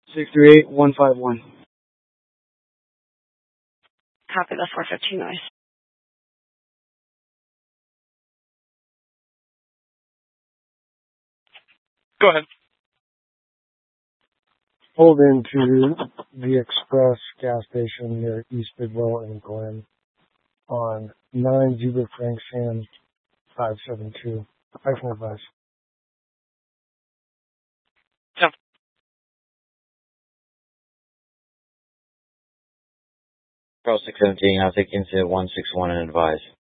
638-151. Copy the 415 noise. Go ahead. Pulled into the Express gas station near East Bidwell and Glen on 9 Zebra Frank Sam 572. Hyphen advice. Yeah. Pro 617, I'll take incident 161 and advise.